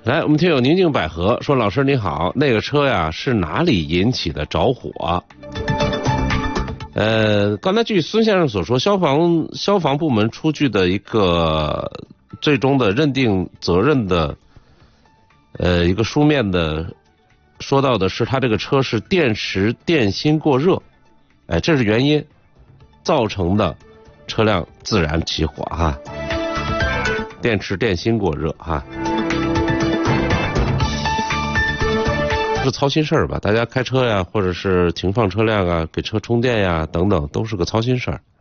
来，我们听友宁静百合说：“老师你好，那个车呀是哪里引起的着火？”刚才据孙先生所说，消防部门出具的一个最终的认定责任的一个书面的说到的是，他这个车是电池电芯过热，这是原因造成的车辆自燃起火哈。电池电芯过热哈。是操心事儿吧？大家开车呀，或者是停放车辆啊，给车充电呀，等等，都是个操心事儿。